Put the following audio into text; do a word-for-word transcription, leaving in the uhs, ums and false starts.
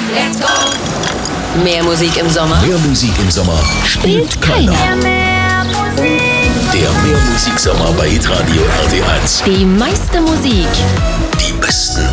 Let's go! Mehr Musik im Sommer? Mehr Musik im Sommer spielt keiner. Mehr Musik. Der Mehr Musik Sommer bei Hitradio R T eins. Die meiste Musik. Die besten